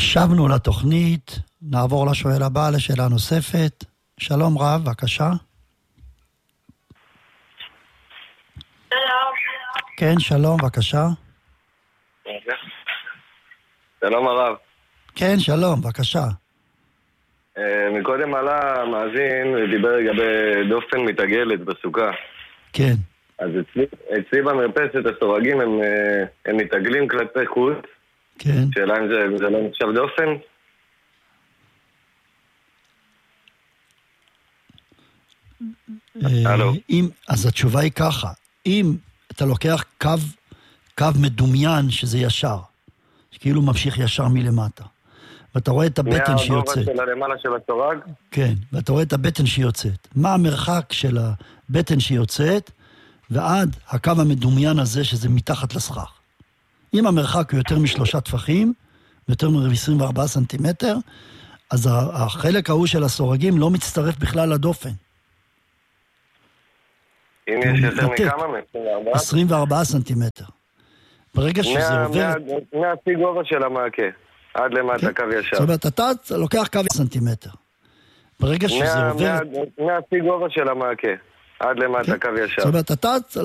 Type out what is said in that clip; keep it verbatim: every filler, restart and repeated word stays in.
שבנו לתוכנית, נעבור לשואל הבא לשאלה נוספת. שלום רב, בבקשה. שלום. כן, שלום, בבקשה. שלום הרב. כן, שלום, בבקשה. מקודם עלה מאזין ודיבר לגבי דופן מתעגלת בסוכה. כן. אז אצלי, אצלי במרפסת הסורגים הם, הם מתעגלים כלפי חוץ. כן. שאלה אם זה, זה לא נחשב דופן? הלו. אם, אז התשובה היא ככה, אם אתה לוקח קו, קו מדומיין שזה ישר, שכאילו ממשיך ישר מלמטה, ואתה רואה את הבטן שיוצאת. מהגובה של הלמעלה של הסורג? כן, ואתה רואה את הבטן שיוצאת. מה המרחק של הבטן שיוצאת, ועד הקו המדומיין הזה שזה מתחת לסכך. אם המרחק הוא יותר משלושה טפחים, יותר מ-עשרים וארבעה סנטימטר, אז החלק ההוא של הסורגים לא מצטרף בכלל לדופן. אם יש יותר מכמה? עשרים וארבעה סנטימטר. ברגע שזה עובר... מהפי גובה של המעקה, עד למטה קו ישר. זאת אומרת, אתה לוקח קו סנטימטר. ברגע שזה עובר... מהפי גובה של המעקה, עד למטה קו ישר. זאת אומרת, אתה